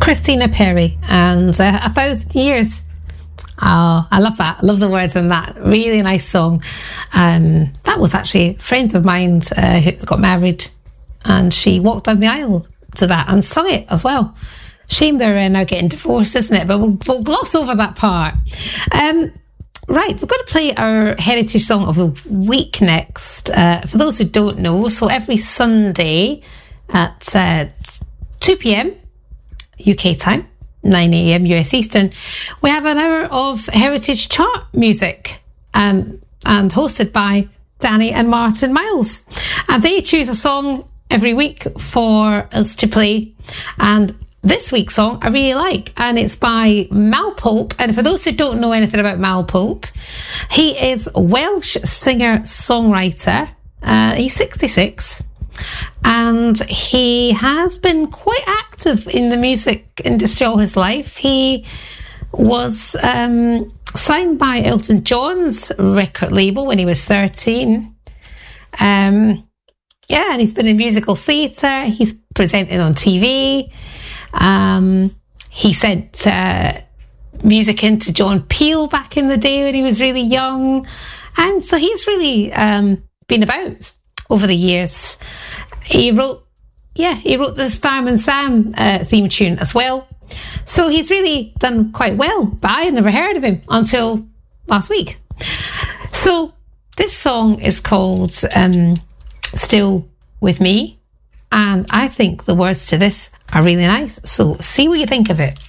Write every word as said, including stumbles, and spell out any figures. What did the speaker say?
Christina Perri and uh, A Thousand Years. Oh, I love that. I love the words in that. Really nice song. Um, that was actually friends of mine uh, who got married, and she walked down the aisle to that and sung it as well. Shame they're uh, now getting divorced, isn't it? But we'll, we'll gloss over that part. Um, right, we're going to play our Heritage Song of the Week next. Uh, for those who don't know, so every Sunday at uh, two p.m. U K time, nine a.m. U S Eastern, we have an hour of Heritage Chart music, um, and hosted by Danny and Martin Miles. And they choose a song every week for us to play. And this week's song I really like, and it's by Mal Pope. And for those who don't know anything about Mal Pope, he is a Welsh singer-songwriter. Uh, he's sixty-six, and he has been quite active in the music industry all his life. He was um, signed by Elton John's record label when he was thirteen. Um, yeah, and he's been in musical theatre. He's presented on T V. Um, he sent uh, music into John Peel back in the day when he was really young. And so he's really um, been about over the years. He wrote, yeah, he wrote the Fireman Sam uh, theme tune as well. So he's really done quite well, but I had never heard of him until last week. So this song is called um, Still With Me. And I think the words to this are really nice. So see what you think of it.